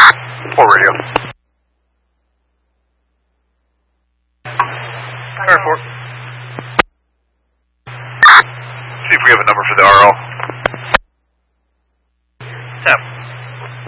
Or radio. Airport. See if we have a number for the RL. Tap.